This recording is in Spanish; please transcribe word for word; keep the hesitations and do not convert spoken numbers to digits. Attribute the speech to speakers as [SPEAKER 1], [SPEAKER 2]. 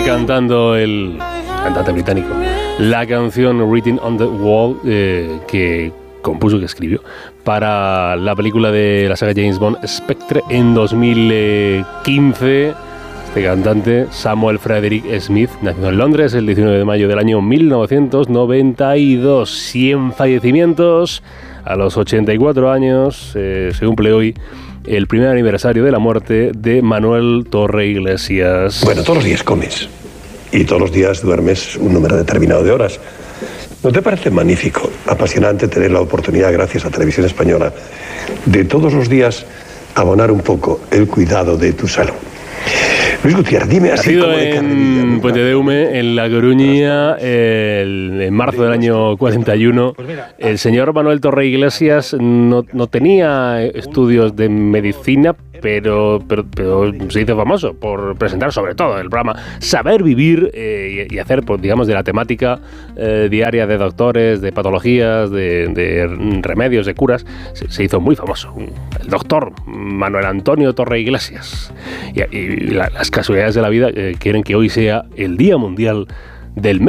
[SPEAKER 1] cantando el cantante británico la canción Written on the Wall eh, que compuso, que escribió para la película de la saga James Bond Spectre en dos mil quince. Este cantante, Samuel Frederick Smith, nació en Londres el diecinueve de mayo del año mil novecientos noventa y dos. cien fallecimientos a los ochenta y cuatro años. Eh, se cumple hoy el primer aniversario de la muerte de Manuel Torre Iglesias.
[SPEAKER 2] Bueno, todos los días comes y todos los días duermes un número determinado de horas. ¿No te parece magnífico, apasionante tener la oportunidad, gracias a Televisión Española, de todos los días abonar un poco el cuidado de tu salud? Luis Gutiérrez, dime así como de carrerilla.
[SPEAKER 1] En Puente de Hume, en La Coruña, el, en marzo del año cuarenta y uno, el señor Manuel Torre Iglesias no, no tenía estudios de medicina, pero, pero, pero se hizo famoso por presentar sobre todo el programa Saber Vivir eh, y, y hacer, pues, digamos, de la temática eh, diaria de doctores, de patologías, de, de remedios, de curas, se, se hizo muy famoso. El doctor Manuel Antonio Torre Iglesias. Y, y la, las casualidades de la vida eh, quieren que hoy sea el Día Mundial del Médico.